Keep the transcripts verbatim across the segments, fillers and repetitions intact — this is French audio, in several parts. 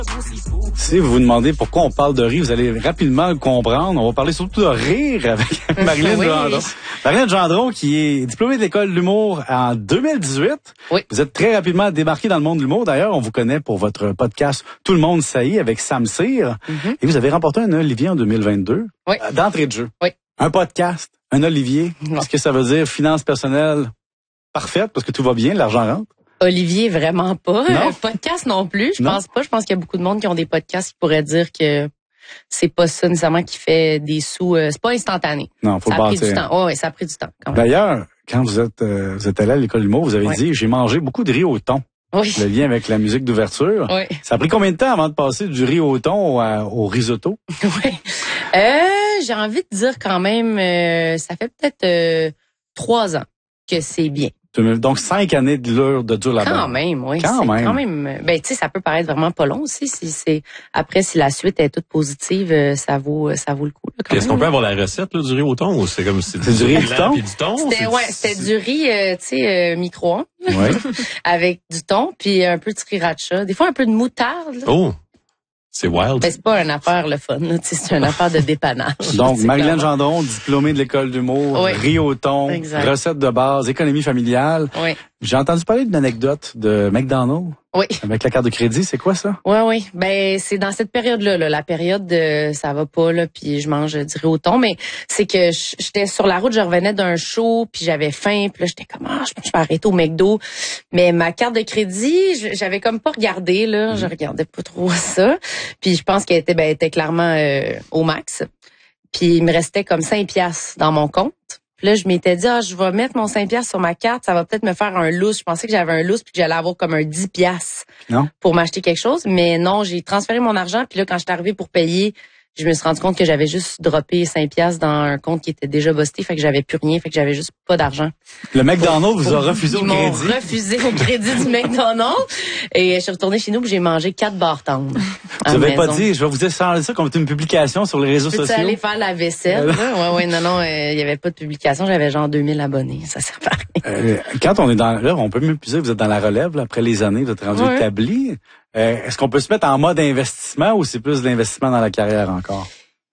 Si vous vous demandez pourquoi on parle de riz, vous allez rapidement le comprendre. On va parler surtout de rire avec Marilyn oui. Gendron. Marilyn Gendron, qui est diplômée de l'école de l'humour en deux mille dix-huit. Oui. Vous êtes très rapidement démarqué dans le monde de l'humour. D'ailleurs, on vous connaît pour votre podcast Tout le monde saillit avec Sam Cyr. Mm-hmm. Et vous avez remporté un Olivier en deux mille vingt-deux. Oui. D'entrée de jeu. Oui. Un podcast, un Olivier. Non. Est-ce que ça veut dire finances personnelles parfaites parce que tout va bien, l'argent rentre? Olivier, vraiment pas. Euh, podcast non plus, je non. pense pas. Je pense qu'il y a beaucoup de monde qui ont des podcasts qui pourraient dire que c'est pas ça nécessairement qui fait des sous. Euh, c'est pas instantané. Non, faut ça le a pris bâtir. du temps. Oh, oui, ça a pris du temps. Quand même. D'ailleurs, quand vous êtes euh, vous êtes allé à l'école du mot, vous avez ouais. dit j'ai mangé beaucoup de riz au thon. Oui. Le lien avec la musique d'ouverture. Oui. Ça a pris combien de temps avant de passer du riz au thon au, au risotto? Oui. Euh, j'ai envie de dire quand même, euh, ça fait peut-être euh, trois ans que c'est bien. Donc, cinq années de dur, de dur là-bas. Quand même, oui. Quand même. Quand même. Ben, tu sais, ça peut paraître vraiment pas long aussi. Si c'est, après, si la suite est toute positive, ça vaut, ça vaut le coup, là, quand Est-ce même. qu'on peut avoir la recette, là, du riz au thon, ou c'est comme si c'est du riz au thon? Puis du thon? C'était, ouais, c'était du riz, euh, tu sais, euh, micro-ondes. Ouais. Avec du thon, puis un peu de sriracha. Des fois, un peu de moutarde, là. Oh! C'est wild. Ben, c'est pas une affaire le fun, là. C'est une affaire de dépannage. Donc, Marilyn Gendron, diplômée de l'école d'humour, oui. riz au thon, exact. Recette de base, économie familiale. Oui. J'ai entendu parler d'une anecdote de McDonald's. Oui. Avec la carte de crédit, c'est quoi ça? Oui, oui. Ben, c'est dans cette période-là, là, la période de ça va pas, là, puis je mange du riz au thon, mais c'est que j'étais sur la route, je revenais d'un show, puis j'avais faim, puis là, j'étais comme, ah, je peux arrêter au McDo. Mais ma carte de crédit, j'avais comme pas regardé, là, mmh. je regardais pas trop ça. Puis je pense qu'elle était, ben, elle était clairement euh, au max. Puis il me restait comme cinq piastres dans mon compte. Puis là, je m'étais dit, ah, je vais mettre mon cinq piastres sur ma carte, ça va peut-être me faire un lousse. Je pensais que j'avais un lousse puis que j'allais avoir comme un dix piastres non. pour m'acheter quelque chose. Mais non, j'ai transféré mon argent. Puis là, quand je suis arrivée pour payer, je me suis rendu compte que j'avais juste droppé cinq piastres dans un compte qui était déjà busté. Fait que j'avais plus rien. Fait que j'avais juste pas d'argent. Le McDonald's vous a refusé au crédit? Ils m'ont refusé au crédit du McDonald's. Et je suis retournée chez nous et j'ai mangé quatre barres tendres. Vous avez pas dit, je vais vous échanger ça comme une publication sur les réseaux Peux-tu sociaux? aller faire la vaisselle? Ouais, ouais, non, non, il euh, y avait pas de publication. J'avais genre deux mille abonnés. Ça sert à rien. Euh, quand on est dans, là, on peut même plus dire que vous êtes dans la relève, là, après les années, vous êtes rendu ouais. établi. Euh, est-ce qu'on peut se mettre en mode investissement ou c'est plus de l'investissement dans la carrière encore?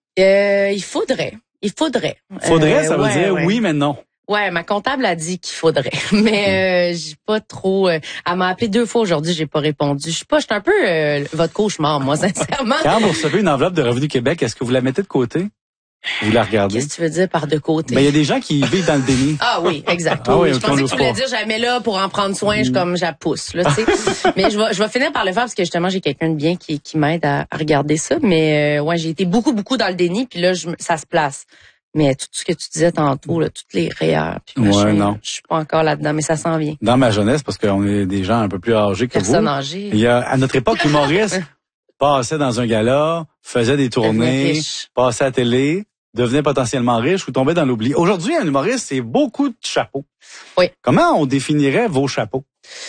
Euh, il faudrait. Il faudrait. Faudrait, euh, ça veut ouais, dire ouais. oui, mais non. Ouais, ma comptable a dit qu'il faudrait, mais euh, j'ai pas trop. Euh, elle m'a appelé deux fois aujourd'hui, j'ai pas répondu. Je suis pas, je suis un peu euh, votre cauchemar, moi, sincèrement. Quand vous recevez une enveloppe de Revenu Québec, est-ce que vous la mettez de côté? Vous la regardez? Qu'est-ce que tu veux dire par de côté? Ben, il y a des gens qui vivent dans le déni. Ah oui, exact. Ah, oui, je pensais que tu voulais dire jamais là pour en prendre soin, je comme je la pousse, là, tu sais. Mais je vais, je vais finir par le faire parce que justement j'ai quelqu'un de bien qui, qui m'aide à, à regarder ça. Mais euh, ouais, j'ai été beaucoup, beaucoup dans le déni, puis là, je, ça se place. Mais tout ce que tu disais tantôt, là, toutes les rayures, puis machin, ouais, non. Je suis pas encore là-dedans, mais ça s'en vient. Dans ma jeunesse, parce qu'on est des gens un peu plus âgés que Personne vous. âgée. Il y a, à notre époque, l'humoriste passait dans un gala, faisait des tournées, passait à la télé, devenait potentiellement riche ou tombait dans l'oubli. Aujourd'hui, un humoriste, c'est beaucoup de chapeaux. Oui. Comment on définirait vos chapeaux?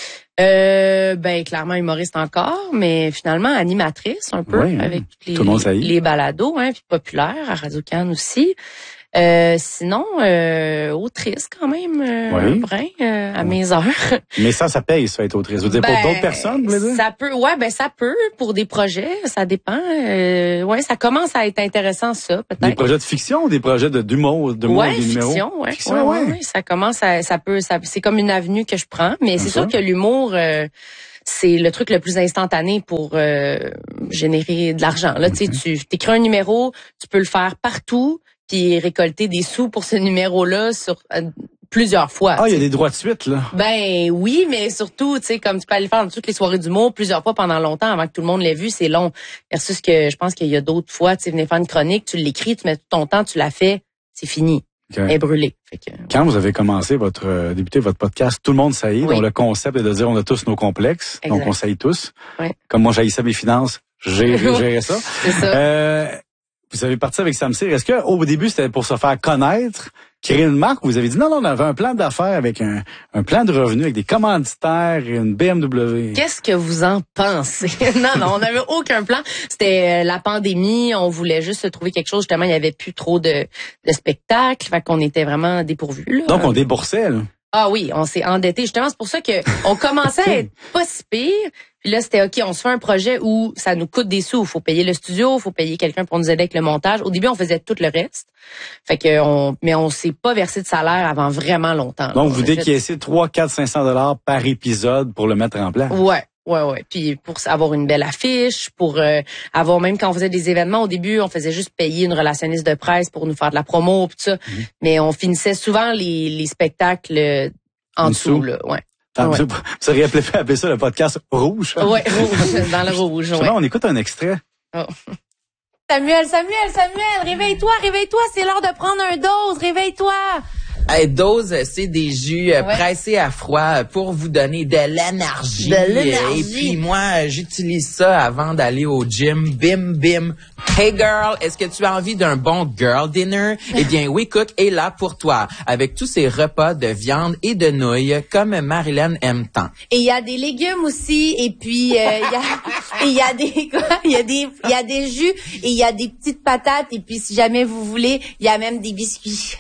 Euh, ben, clairement humoriste encore, mais finalement animatrice un peu, oui, avec les, tout le monde les balados, hein, puis populaire à Radio-Can aussi. Euh, sinon, euh, autrice quand même, euh, oui. un brin euh, à mes heures. Mais ça, ça paye, ça, être autrice. Vous dire ben, pour d'autres personnes, vous voulez dire? Ça peut, ouais, ben ça peut pour des projets, ça dépend. Euh, ouais, ça commence à être intéressant, ça peut-être. Des projets de fiction ou des projets de d'humour, de ouais, des numéros? Fiction, ouais, fiction, ouais, ouais. ouais. Ça commence à, ça peut, ça, c'est comme une avenue que je prends, mais c'est sûr que l'humour. Euh, c'est le truc le plus instantané pour euh, générer de l'argent. Là, mm-hmm. tu sais, tu écris un numéro, tu peux le faire partout, puis récolter des sous pour ce numéro-là sur euh, plusieurs fois. Ah, il y a des droits de suite, là. Ben oui, mais surtout, tu sais, comme tu peux aller faire dans toutes les soirées d'humour plusieurs fois pendant longtemps avant que tout le monde l'ait vu, c'est long. Versus que je pense qu'il y a d'autres fois, tu sais, venir faire une chronique, tu l'écris, tu mets tout ton temps, tu l'as fait, c'est fini. Okay. Elle est brûlée. Fait que... Quand vous avez commencé votre euh, débuté votre podcast, tout le monde saillit, oui. dont le concept est de dire on a tous nos complexes, exact. Donc on saillit tous. Oui. Comme moi j'haïssais mes finances, j'ai géré ça. C'est ça. Euh, vous avez parti avec Sam Cyr. Est-ce que au début c'était pour se faire connaître, créer une marque, ou vous avez dit non, non, on avait un plan d'affaires avec un, un plan de revenus, avec des commanditaires et une B M W? Qu'est-ce que vous en pensez? non, non, on n'avait aucun plan. C'était la pandémie, on voulait juste se trouver quelque chose. Justement, il n'y avait plus trop de, de spectacles, fait qu'on était vraiment dépourvus. Là. Donc, on déboursait, là. Ah oui, on s'est endetté. Justement, c'est pour ça que on commençait à être pas si pire, Puis là, c'était OK, on se fait un projet où ça nous coûte des sous. Il faut payer le studio, il faut payer quelqu'un pour nous aider avec le montage. Au début, on faisait tout le reste. Fait que on, mais on s'est pas versé de salaire avant vraiment longtemps. Donc, vous décaissez trois, quatre, cinq cents dollars par épisode pour le mettre en place. Ouais. Ouais, ouais. Puis pour avoir une belle affiche, pour euh, avoir, même quand on faisait des événements, au début, on faisait juste payer une relationniste de presse pour nous faire de la promo, pis tout ça. Mm-hmm. Mais on finissait souvent les, les spectacles en, en dessous, dessous, là. Ouais. Ah, ouais. Vous auriez appelé, appelé ça le podcast rouge. Ouais, rouge, dans le rouge. Ouais. On écoute un extrait. Oh. Samuel, Samuel, Samuel, réveille-toi, réveille-toi, c'est l'heure de prendre un dose, réveille-toi. Hey, dose, c'est des jus euh, ouais. pressés à froid pour vous donner de l'énergie. De l'énergie. Et puis moi, j'utilise ça avant d'aller au gym. Bim, bim. Hey girl, est-ce que tu as envie d'un bon girl dinner? Eh bien, WeCook est là pour toi, avec tous ces repas de viande et de nouilles, comme Marilyn aime tant. Et il y a des légumes aussi, et puis il euh, y a, il y a des quoi? Il y a des, il y a des jus, et il y a des petites patates, et puis si jamais vous voulez, il y a même des biscuits.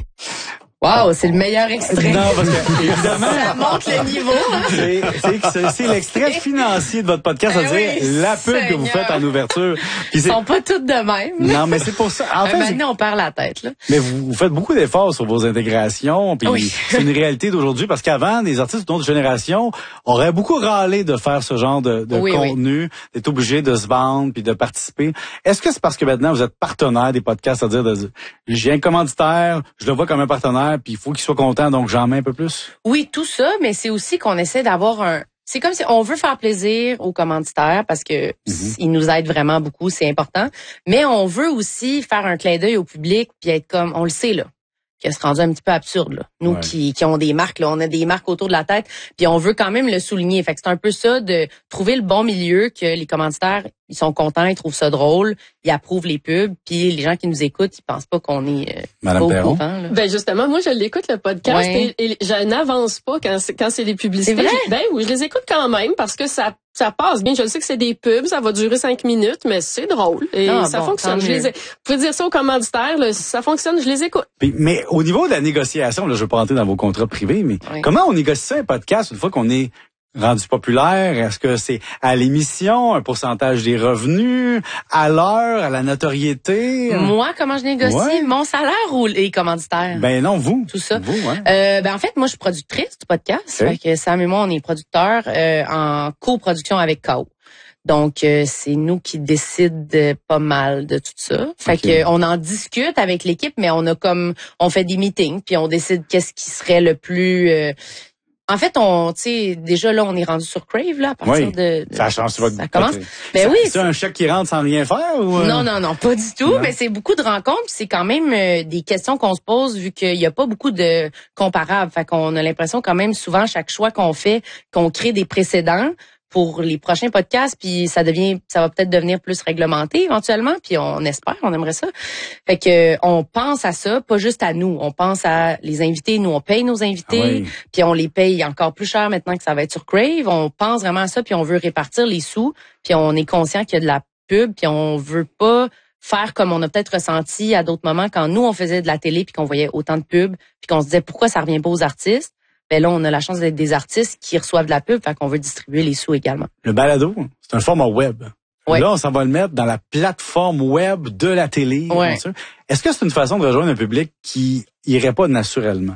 Wow, c'est le meilleur extrait. Non, parce que, évidemment. Ça monte le niveau. C'est, c'est, c'est l'extrait financier de votre podcast, c'est-à-dire oui, la pub Seigneur. Que vous faites en ouverture. Puis Ils sont pas toutes de même. Non, mais c'est pour ça. En fait, maintenant, on perd la tête, là. Mais vous, vous faites beaucoup d'efforts sur vos intégrations, puis oui. c'est une réalité d'aujourd'hui, parce qu'avant, des artistes de notre génération auraient beaucoup râlé de faire ce genre de, de oui, contenu, oui. d'être obligé de se vendre puis de participer. Est-ce que c'est parce que maintenant, vous êtes partenaire des podcasts, c'est-à-dire, de, j'ai un commanditaire, je le vois comme un partenaire, puis il faut qu'il soit content, donc j'en mets un peu plus? Oui, tout ça, mais c'est aussi qu'on essaie d'avoir un... C'est comme si on veut faire plaisir aux commanditaires parce que mm-hmm. ils nous aident vraiment beaucoup, c'est important. Mais on veut aussi faire un clin d'œil au public puis être comme, on le sait là, que c'est rendu un petit peu absurde là. Nous ouais. qui, qui ont des marques là, on a des marques autour de la tête, puis on veut quand même le souligner. Fait que c'est un peu ça de trouver le bon milieu, que les commanditaires ils sont contents, ils trouvent ça drôle, ils approuvent les pubs, puis les gens qui nous écoutent, ils pensent pas qu'on est euh, Madame pas au courant. Là. Ben justement, moi je l'écoute le podcast ouais. et, et je n'avance pas quand c'est quand c'est des publicités. C'est vrai? Ben oui, je les écoute quand même parce que ça ça passe bien. Je sais que c'est des pubs, ça va durer cinq minutes, mais c'est drôle et ah, ça bon, fonctionne. Je les ai, vous pouvez dire ça aux commanditaires, là, ça fonctionne, je les écoute. Puis, mais au niveau de la négociation, là, je vais pas rentrer dans vos contrats privés, mais oui. comment on négocie ça un podcast une fois qu'on est rendu populaire? Est-ce que c'est à l'émission, un pourcentage des revenus, à l'heure, à la notoriété? Moi, comment je négocie? Ouais. Mon salaire ou les commanditaires? Ben non, vous. Tout ça. Vous, hein? euh, ben en fait, moi, je suis productrice du podcast. Okay. Fait que Sam et moi, on est producteurs euh, en coproduction avec K O. Donc, euh, c'est nous qui décident pas mal de tout ça. Fait okay. que on en discute avec l'équipe, mais on a comme, on fait des meetings, puis on décide qu'est-ce qui serait le plus... Euh, En fait, on, tu sais, déjà là, on est rendu sur Crave là à partir oui, de, de ça change votre. Ça commence. Ben ça, oui. C'est un chèque qui rentre sans rien faire ou euh... Non, non, non, pas du tout. Non. Mais c'est beaucoup de rencontres. C'est quand même euh, des questions qu'on se pose vu qu'il y a pas beaucoup de comparables. Fait qu'on a l'impression quand même souvent chaque choix qu'on fait, qu'on crée des précédents pour les prochains podcasts, puis ça devient, ça va peut-être devenir plus réglementé éventuellement, puis on espère, on aimerait ça. Fait que on pense à ça, pas juste à nous, on pense à les invités, nous on paye nos invités, ah oui. puis on les paye encore plus cher maintenant que ça va être sur Crave, on pense vraiment à ça, puis on veut répartir les sous, puis on est conscient qu'il y a de la pub, puis on veut pas faire comme on a peut-être ressenti à d'autres moments quand nous on faisait de la télé puis qu'on voyait autant de pubs, puis qu'on se disait pourquoi ça revient pas aux artistes. Ben là, on a la chance d'être des artistes qui reçoivent de la pub, fait qu'on veut distribuer les sous également. Le balado, c'est un format web. Ouais. Là, on s'en va le mettre dans la plateforme web de la télé. Ouais. Est-ce que c'est une façon de rejoindre un public qui irait pas naturellement?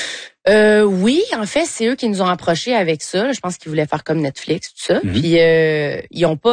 Euh, oui, en fait, c'est eux qui nous ont approchés avec ça. Je pense qu'ils voulaient faire comme Netflix, tout ça. Mm-hmm. Puis euh, ils ont pas